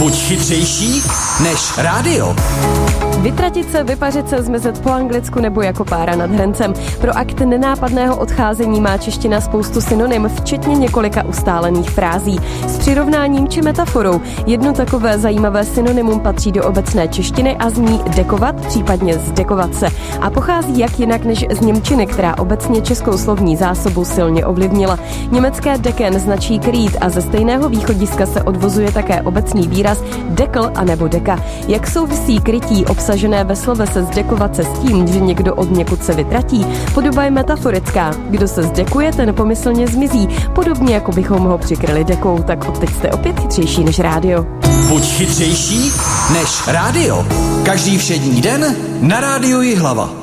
Buď chytřejší než rádio. Vytratit se, vypařit se, zmizet po anglicku nebo jako pára nad hrancem. Pro akt nenápadného odcházení má čeština spoustu synonym, včetně několika ustálených frází. S přirovnáním či metaforou. Jedno takové zajímavé synonymum patří do obecné češtiny a zní dekovat, případně zdekovat se. A pochází jak jinak než z němčiny, která obecně českou slovní zásobu silně ovlivnila. Německé deken značí krýt a ze stejného východiska se odvozuje také obecný výraz dekl anebo deka. Jak souvisí krytí obsažené ve slove se zdekovat se s tím, že někdo od někud se vytratí? Podoba je metaforická. Kdo se zdekuje, ten pomyslně zmizí. Podobně jako bychom ho přikryli dekou, tak odteď jste opět chytřejší než rádio. Buď chytřejší než rádio. Každý všední den na Rádiu Jihlava.